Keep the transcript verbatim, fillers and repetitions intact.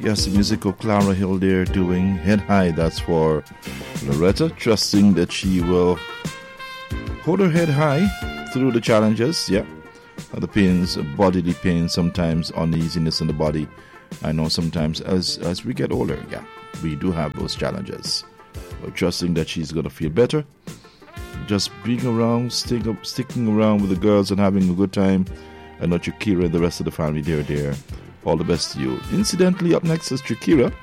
Yes, the music of Clara Hill there doing Head High. That's for Loretta, trusting that she will hold her head high through the challenges. Yeah, the pains, bodily pain, sometimes uneasiness in the body. I know sometimes as, as we get older, yeah, we do have those challenges. But trusting that she's going to feel better. Just being around, stick up, sticking around with the girls and having a good time. And not Shakira and the rest of the family there, there. All the best to you. Incidentally, up next is Shakira